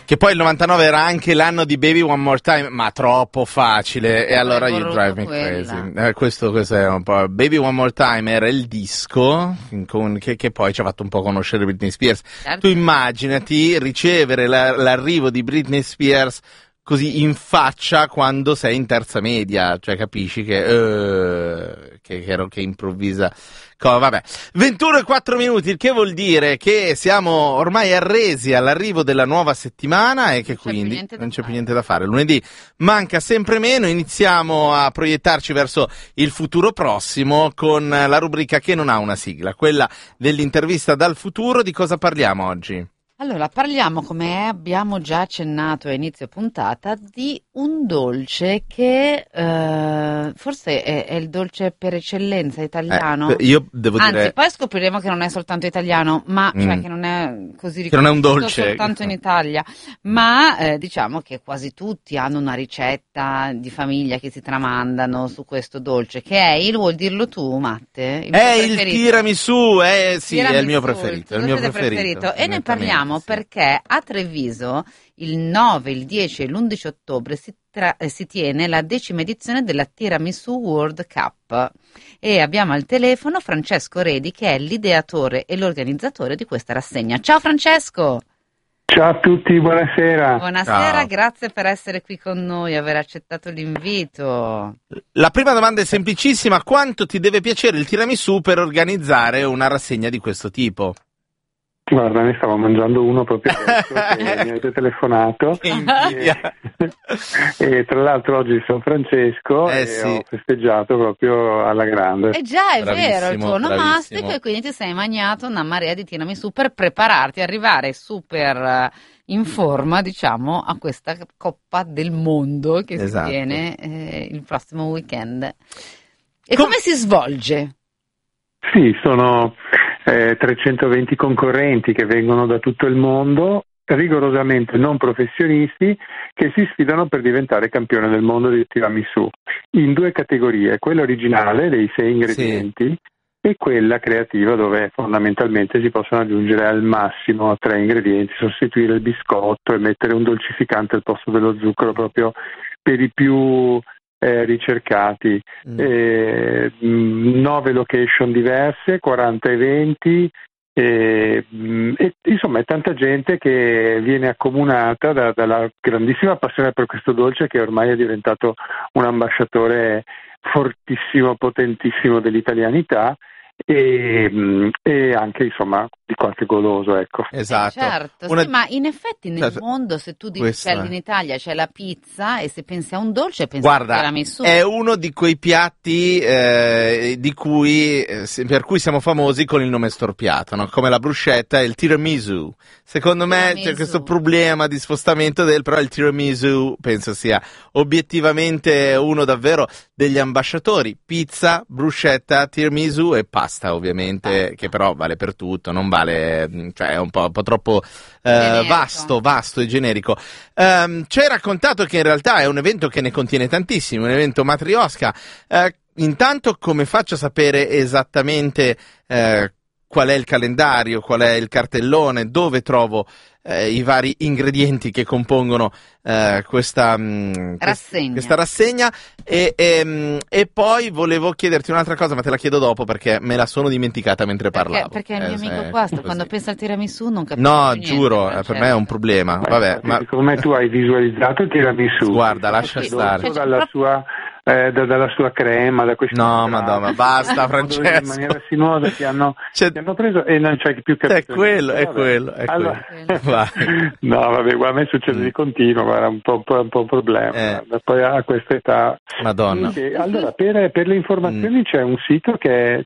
Che poi il 99 era anche l'anno di Baby One More Time, ma troppo facile, e allora You Drive Me Crazy. Questo è un po'... Baby One More Time era il disco che poi ci ha fatto un po' conoscere Britney Spears. Certo. Tu immaginati ricevere l'arrivo di Britney Spears così in faccia quando sei in terza media, cioè capisci che improvvisa. Vabbè, 21:04, il che vuol dire che siamo ormai arresi all'arrivo della nuova settimana e che quindi non c'è più niente da fare. Lunedì manca sempre meno, iniziamo a proiettarci verso il futuro prossimo con la rubrica che non ha una sigla, quella dell'intervista dal futuro. Di cosa parliamo oggi? Allora, parliamo, come abbiamo già accennato a inizio puntata, di un dolce che forse è il dolce per eccellenza italiano. Io devo dire... Anzi, poi scopriremo che non è soltanto italiano, ma cioè che non è così che non è un dolce soltanto in Italia, ma diciamo che quasi tutti hanno una ricetta di famiglia che si tramandano su questo dolce, che è vuoi dirlo tu, Matte? È il tiramisù, sì, è il mio preferito. È il mio preferito. E ne parliamo perché a Treviso il 9, il 10 e l'11 ottobre si tiene la 10ª edizione della Tiramisù World Cup e abbiamo al telefono Francesco Redi, che è l'ideatore e l'organizzatore di questa rassegna. Ciao Francesco! Ciao a tutti, buonasera. Buonasera, Ciao. Grazie per essere qui con noi, aver accettato l'invito. La prima domanda è semplicissima: quanto ti deve piacere il tiramisù per organizzare una rassegna di questo tipo? Guarda, ne stavo mangiando uno proprio adesso che mi avete telefonato e tra l'altro oggi sono Francesco e sì. ho festeggiato proprio alla grande. Già, è Bravissimo, vero, il tuo onomastico, bravissimo. e quindi ti sei mangiato una marea di tiramisù per prepararti, arrivare super in forma, diciamo, a questa Coppa del Mondo che Esatto. si tiene il prossimo weekend. E come si svolge? Sì, sono 320 concorrenti che vengono da tutto il mondo, rigorosamente non professionisti, che si sfidano per diventare campione del mondo di tiramisù in 2 categorie, quella originale dei 6 ingredienti e quella creativa, dove fondamentalmente si possono aggiungere al massimo 3 ingredienti, sostituire il biscotto e mettere un dolcificante al posto dello zucchero, proprio per i più ricercati. 9 location diverse, 40 eventi e insomma è tanta gente che viene accomunata dalla grandissima passione per questo dolce, che ormai è diventato un ambasciatore fortissimo, potentissimo dell'italianità e anche insomma di qualche goloso, ecco. Esatto. Certo, sì, ma in effetti nel mondo, se tu dici in Italia c'è la pizza e se pensi a un dolce pensi al tiramisù. È uno di quei piatti per cui siamo famosi con il nome storpiato, no? Come la bruschetta e il tiramisù. Secondo me c'è questo problema di spostamento però il tiramisù penso sia obiettivamente uno davvero degli ambasciatori. Pizza, bruschetta, tiramisù e pasta, ovviamente, che però vale per tutto, non vale, cioè è un po' troppo vasto e generico. Ci hai raccontato che in realtà è un evento che ne contiene tantissimi, un evento matrioska. Intanto, come faccio a sapere esattamente qual è il calendario, qual è il cartellone, dove trovo i vari ingredienti che compongono questa rassegna e poi volevo chiederti un'altra cosa, ma te la chiedo dopo perché me la sono dimenticata mentre parlavo. Perché il mio amico qua, quando pensa al tiramisù non capisce niente. Giuro, per me è un problema. Vabbè, ma secondo me tu hai visualizzato il tiramisù. Guarda, lascia stare. Dalla sua crema, da questi Madonna, basta Francesco. In maniera sinuosa ti hanno preso e non c'è più capito. È quello. Allora, no, vabbè, guarda, a me succede di continuo, guarda, un po' un problema. Poi a questa età. Madonna. Allora, per le informazioni c'è un sito che è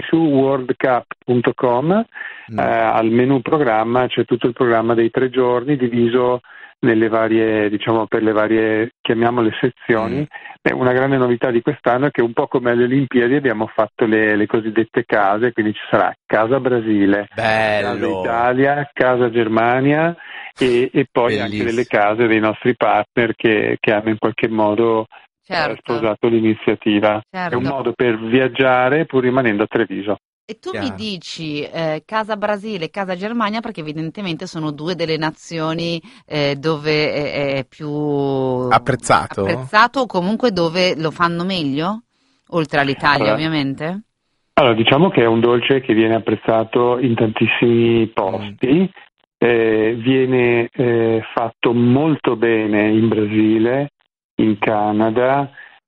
tiramisuworldcup.com, al menu programma c'è tutto il programma dei 3 giorni diviso nelle varie, diciamo, per le varie, chiamiamole, sezioni. Una grande novità di quest'anno è che un po' come alle Olimpiadi abbiamo fatto le cosiddette case, quindi ci sarà Casa Brasile, Casa Italia, Casa Germania e poi bellissimo. Anche delle case dei nostri partner che hanno in qualche modo sposato l'iniziativa. È un modo per viaggiare pur rimanendo a Treviso. E tu mi dici casa Brasile, casa Germania, perché evidentemente sono due delle nazioni dove è più apprezzato o comunque dove lo fanno meglio, oltre all'Italia ovviamente? Allora, diciamo che è un dolce che viene apprezzato in tantissimi posti, viene fatto molto bene in Brasile, in Canada,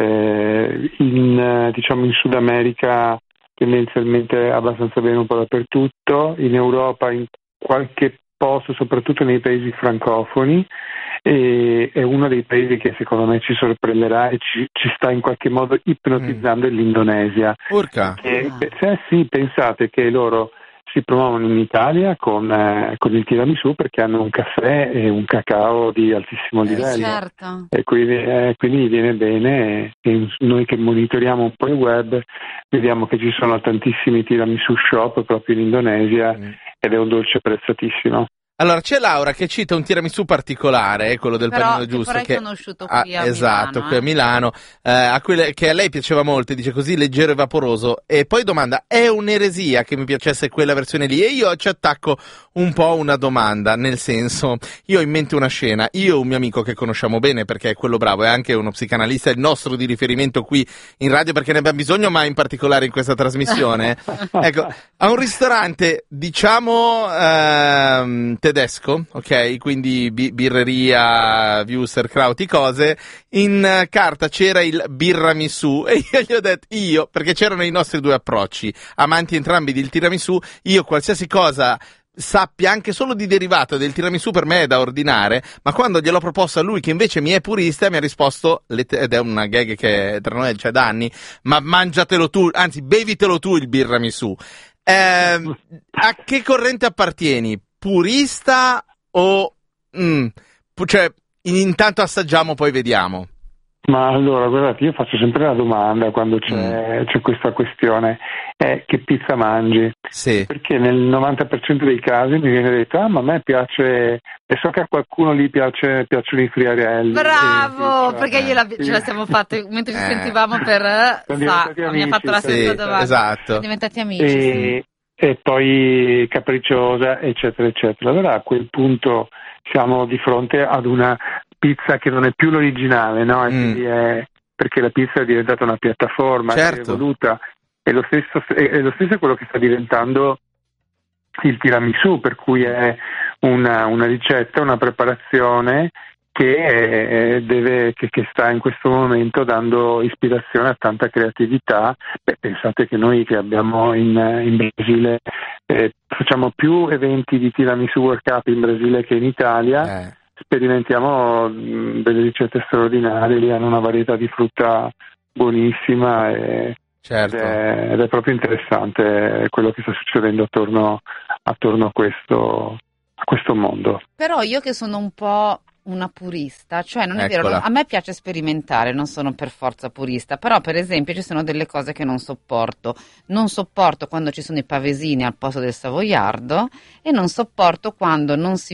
in Sud America tendenzialmente abbastanza bene un po' dappertutto, in Europa in qualche posto, soprattutto nei paesi francofoni, e è uno dei paesi che secondo me ci sorprenderà e ci sta in qualche modo ipnotizzando l'Indonesia. Urca. Sì, pensate che loro si promuovono in Italia con il tiramisù perché hanno un caffè e un cacao di altissimo livello, certo. E quindi viene bene, e noi che monitoriamo un po' il web vediamo che ci sono tantissimi tiramisù shop proprio in Indonesia ed è un dolce apprezzatissimo. Allora, c'è Laura che cita un tiramisù particolare, quello del panino giusto. Però è conosciuto qui a esatto, Milano. Qui a Milano, che a lei piaceva molto, dice così, leggero e vaporoso. E poi domanda, è un'eresia che mi piacesse quella versione lì? E io ci attacco un po' una domanda, nel senso, io ho in mente una scena, io ho un mio amico che conosciamo bene perché è quello bravo, è anche uno psicanalista, è il nostro di riferimento qui in radio perché ne abbiamo bisogno, ma in particolare in questa trasmissione. Ecco, a un ristorante, diciamo, tedesco, ok? Quindi birreria, Würstelkrauti, cose. In carta c'era il birramisù e io gli ho detto, perché c'erano i nostri due approcci, amanti entrambi del tiramisù, io qualsiasi cosa sappia anche solo di derivato del tiramisù per me è da ordinare, ma quando gliel'ho proposto a lui che invece mi è purista mi ha risposto, ed è una gag che tra noi c'è da anni, ma mangiatelo tu, anzi bevitelo tu il birramisù. A che corrente appartieni? Purista o cioè intanto assaggiamo poi vediamo? Ma allora, guardate, io faccio sempre la domanda quando c'è questa questione, che pizza mangi? Sì. Perché nel 90% dei casi mi viene detto, ma a me piace, e so che a qualcuno lì piacciono i friarielli. Bravo, perché ce la siamo fatte mentre ci sentivamo mi ha fatto la stessa domanda. Esatto. Siamo diventati amici. E poi capricciosa, eccetera, eccetera. Allora a quel punto siamo di fronte ad una pizza che non è più l'originale, no? E quindi perché la pizza è diventata una piattaforma, certo, è evoluta, e lo stesso è quello che sta diventando il tiramisù, per cui è una ricetta, una preparazione che sta in questo momento dando ispirazione a tanta creatività. Pensate che noi che abbiamo in Brasile facciamo più eventi di tiramisù World Cup in Brasile che in Italia, sperimentiamo delle ricette straordinarie, lì hanno una varietà di frutta buonissima certo, ed è proprio interessante quello che sta succedendo attorno a questo mondo. Però io che sono un po' una purista, cioè non è vero, a me piace sperimentare, non sono per forza purista, però per esempio ci sono delle cose che non sopporto quando ci sono i pavesini al posto del savoiardo, e non sopporto quando non si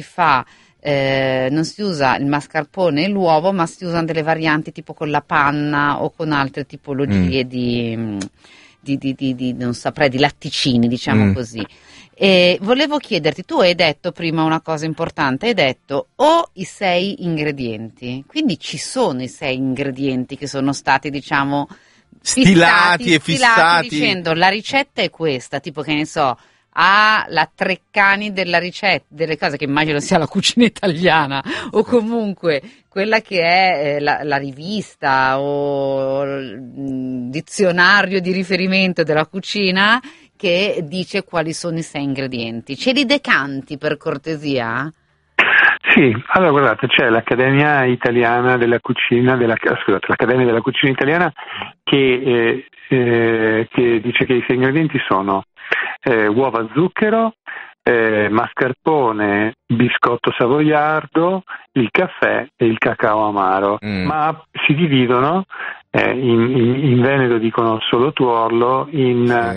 usa il mascarpone e l'uovo, ma si usano delle varianti tipo con la panna o con altre tipologie di non saprei, di latticini, diciamo così. E volevo chiederti, tu hai detto prima una cosa importante, hai detto i 6 ingredienti, quindi ci sono i 6 ingredienti che sono stati, diciamo, stilati e fissati, dicendo la ricetta è questa, tipo che ne so, la Treccani della ricetta, delle cose che immagino sia la cucina italiana, o comunque quella che è la rivista o il dizionario di riferimento della cucina che dice quali sono i 6 ingredienti. Ce li decanti per cortesia? Sì, allora guardate, c'è l'Accademia Italiana della Cucina, l'Accademia della Cucina Italiana che dice che i 6 ingredienti sono uova, zucchero, mascarpone, biscotto savoiardo, il caffè e il cacao amaro, ma si dividono, in Veneto dicono solo tuorlo, in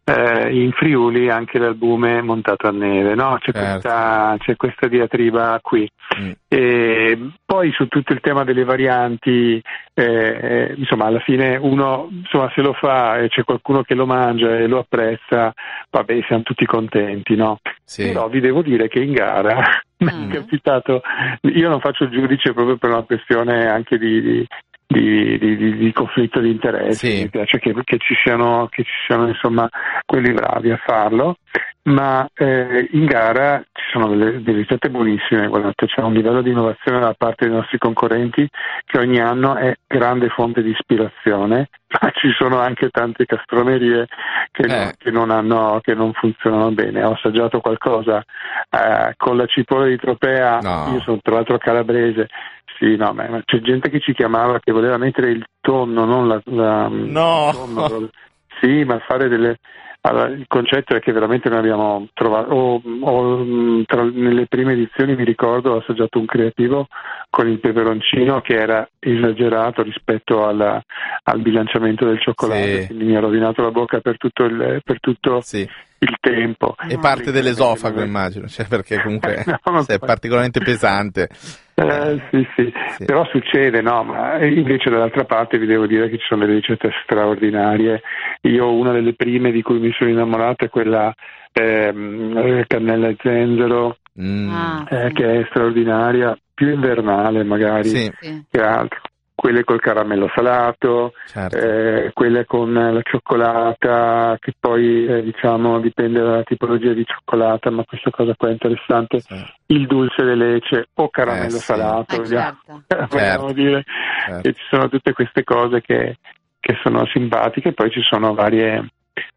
in Friuli anche l'albume montato a neve, no? C'è questa diatriba qui. E poi su tutto il tema delle varianti, insomma, alla fine uno, insomma, se lo fa e c'è qualcuno che lo mangia e lo apprezza, vabbè, siamo tutti contenti, no? Sì. Però vi devo dire che in gara mi è capitato, io non faccio giudice proprio per una questione anche di conflitto di interessi, sì. Mi piace che ci siano insomma quelli bravi a farlo, ma in gara ci sono delle ricette buonissime, guardate, c'è un livello di innovazione da parte dei nostri concorrenti che ogni anno è grande fonte di ispirazione, ma ci sono anche tante castronerie che non funzionano bene. Ho assaggiato qualcosa con la cipolla di Tropea, io sono tra l'altro calabrese. Sì, no, ma c'è gente che ci chiamava che voleva mettere il tonno, non il tonno. Sì, ma fare allora, il concetto è che veramente noi abbiamo trovato, nelle prime edizioni mi ricordo ho assaggiato un creativo con il peperoncino che era esagerato rispetto al bilanciamento del cioccolato, sì. Quindi mi ha rovinato la bocca per tutto sì. Il tempo. E parte dell'esofago, immagino, cioè perché comunque è particolarmente pesante. Sì, però succede, no? Ma invece dall'altra parte vi devo dire che ci sono delle ricette straordinarie. Io una delle prime di cui mi sono innamorato è quella cannella e zenzero, che è straordinaria, più invernale magari che altro. Quelle col caramello salato, certo. Quelle con la cioccolata, che poi diciamo dipende dalla tipologia di cioccolata, ma questa cosa qua è interessante, sì. Il dulce de leche o caramello salato, certo. Vogliamo dire che ci sono tutte queste cose che sono simpatiche, poi ci sono varie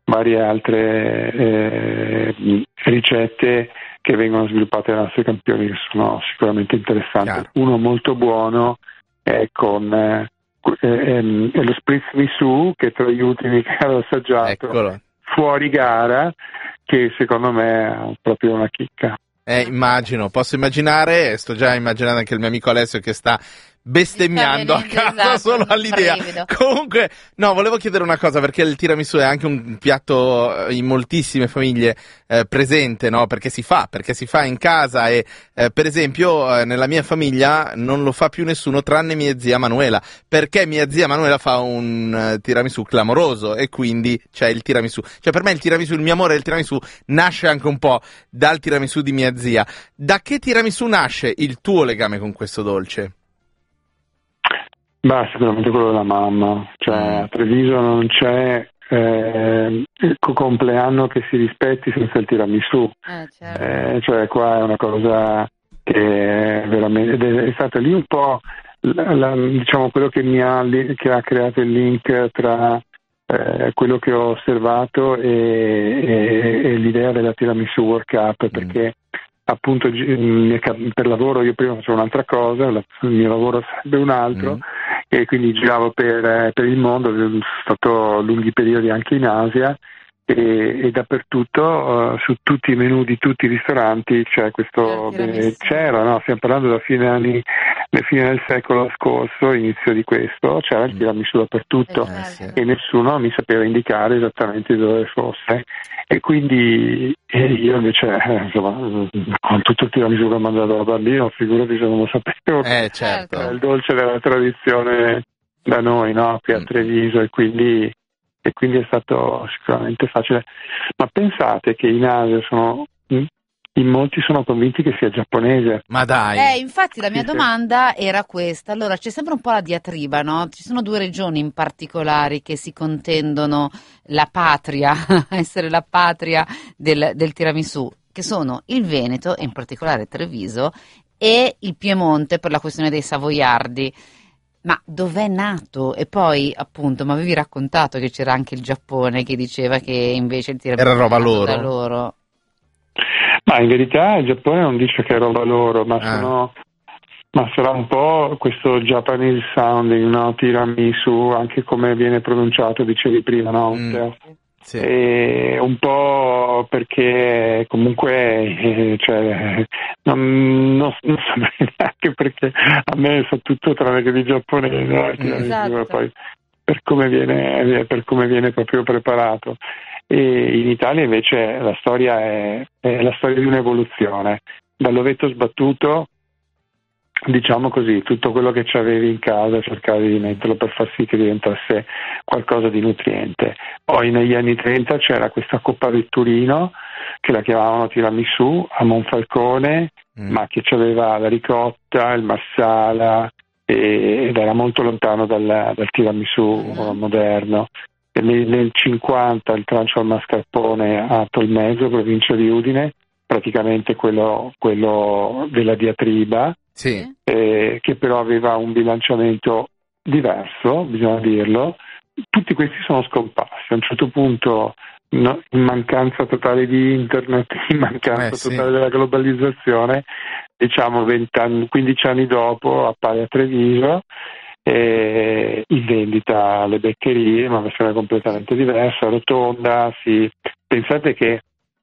altre ricette che vengono sviluppate dai nostri campioni che sono sicuramente interessanti. Chiaro. Uno molto buono è con lo spritz miso, che tra gli ultimi che ho assaggiato fuori gara, che secondo me è proprio una chicca. Immagino, posso immaginare, sto già immaginando anche il mio amico Alessio che sta bestemmiando a casa solo all'idea. Comunque, no, volevo chiedere una cosa, perché il tiramisù è anche un piatto in moltissime famiglie presente, no? Perché si fa in casa e per esempio nella mia famiglia non lo fa più nessuno tranne mia zia Manuela, perché mia zia Manuela fa un tiramisù clamoroso e quindi c'è il tiramisù. Cioè per me il mio amore del tiramisù nasce anche un po' dal tiramisù di mia zia. Da che tiramisù nasce il tuo legame con questo dolce? Beh, sicuramente quello della mamma, cioè a Treviso non c'è il compleanno che si rispetti senza il tiramisù, certo. Cioè qua è una cosa che veramente è stata lì un po' diciamo quello che ha creato il link tra quello che ho osservato e l'idea della tiramisù World Cup, perché appunto per lavoro io prima facevo un'altra cosa, il mio lavoro sarebbe un altro, e quindi giravo per il mondo, sono stato lunghi periodi anche in Asia e dappertutto su tutti i menù di tutti i ristoranti c'è questo c'era, no? Stiamo parlando della fine del secolo scorso, inizio di questo, c'era il tiramisù dappertutto e nessuno mi sapeva indicare esattamente dove fosse, e quindi io invece insomma con tutto il tiramisù che ho mangiato da bambino, figurati se non lo sapevo, certo. È il dolce della tradizione da noi, no? Qui a Treviso, e quindi è stato sicuramente facile. Ma pensate che in Asia in molti sono convinti che sia giapponese. Ma dai! Infatti la mia domanda era questa. Allora, c'è sempre un po' la diatriba, no? Ci sono due regioni in particolare che si contendono la patria, essere la patria del tiramisù, che sono il Veneto, e in particolare Treviso, e il Piemonte per la questione dei savoiardi. Ma dov'è nato? E poi appunto mi avevi raccontato che c'era anche il Giappone che diceva che invece il tiramisù era roba da loro. Ma in verità il Giappone non dice che è roba loro, ma sarà un po' questo Japanese sounding, no? Tiramisù, anche come viene pronunciato, dicevi prima, no? Sì. E un po' perché comunque non saprei neanche, perché a me sa tutto tranne che di giapponese, no? Esatto. Poi per come viene proprio preparato. E in Italia invece la storia è la storia di un'evoluzione. Dall'ovetto sbattuto, diciamo così, tutto quello che c'avevi in casa cercavi di metterlo per far sì che diventasse qualcosa di nutriente. Poi negli anni 30 c'era questa Coppa Vetturino, che la chiamavano tiramisù, a Monfalcone, ma che aveva la ricotta, il marsala, ed era molto lontano dal tiramisù moderno. E nel 50 il trancio al mascarpone a Tolmezzo, provincia di Udine, praticamente quello della diatriba, sì. Che però aveva un bilanciamento diverso, bisogna dirlo. Tutti questi sono scomparsi. A un certo punto, in mancanza totale di internet, in mancanza totale della globalizzazione, diciamo 15 anni dopo appare a Treviso, in vendita alle beccherie, ma una versione completamente diversa, rotonda. Pensate che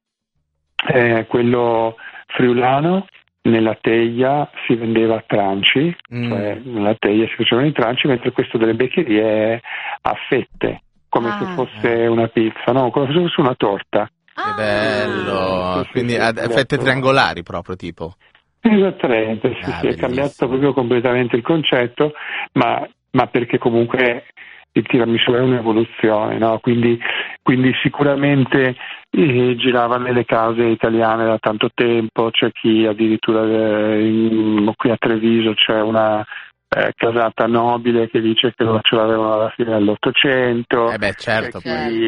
quello friulano nella teglia si vendeva a tranci, cioè nella teglia si facevano i tranci, mentre questo delle beccherie è a fette, come se fosse una pizza, no? Come se fosse una torta. Che bello! Quindi a fette triangolari proprio, tipo. Esattamente, sì, è cambiato proprio completamente il concetto, ma perché comunque il tiramisù è un'evoluzione, no? Quindi sicuramente girava nelle case italiane da tanto tempo. C'è chi addirittura qui a Treviso c'è una casata nobile che dice che ce l'avevano alla fine dell'Ottocento. Certo.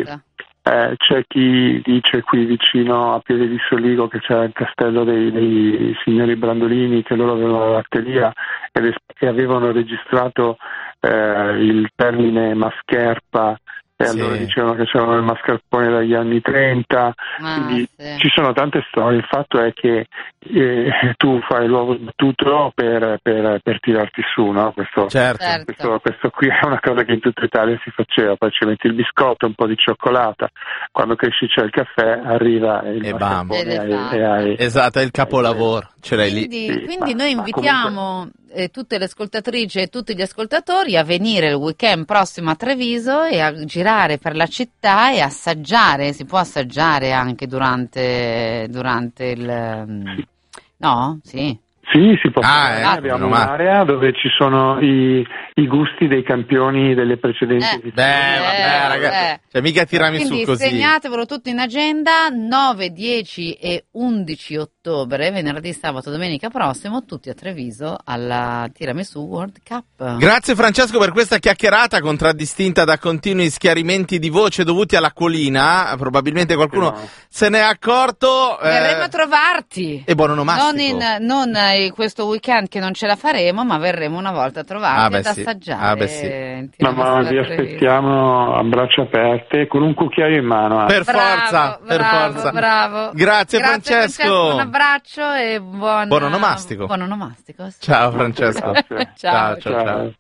C'è chi dice qui vicino a Pieve di Soligo che c'era il castello dei signori Brandolini, che loro avevano la latteria e avevano registrato il termine mascherpa, e allora dicevano che c'erano il mascarpone dagli anni 30, quindi ci sono tante storie. Il fatto è che tu fai l'uovo sbattuto per tirarti su, no? Questo qui è una cosa che in tutta Italia si faceva. Poi ci metti il biscotto, un po' di cioccolata, quando cresci c'è il caffè, arriva il mascarpone esatto, è il capolavoro, ce l'hai lì. Quindi noi invitiamo tutte le ascoltatrici e tutti gli ascoltatori a venire il weekend prossimo a Treviso e a girare per la città e assaggiare. Si può assaggiare anche durante il... No? Sì. Sì, si può fare. Abbiamo un'area dove ci sono i gusti dei campioni delle precedenti edizioni. Vabbè, ragazzi, cioè mica tiramisù quindi così. Segnatevelo tutto in agenda: 9, 10 e 11 ottobre, venerdì, sabato, domenica prossimo, tutti a Treviso alla Tiramisù World Cup. Grazie Francesco per questa chiacchierata contraddistinta da continui schiarimenti di voce dovuti all'acquolina. Probabilmente qualcuno se ne è accorto. Verremo a trovarti. E buon onomastico. Non questo weekend che non ce la faremo, ma verremo una volta a trovarti ad assaggiare. Ma vi aspettiamo a braccia aperte con un cucchiaio in mano. Per forza. Bravo. Grazie Francesco. Un abbraccio e buon onomastico. Buon onomastico. Ciao Francesco. Ciao.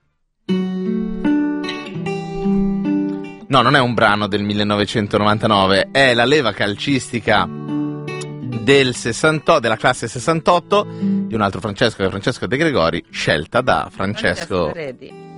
No, non è un brano del 1999, è la leva calcistica della classe 68 di un altro Francesco, che è Francesco De Gregori, scelta da Francesco Redi.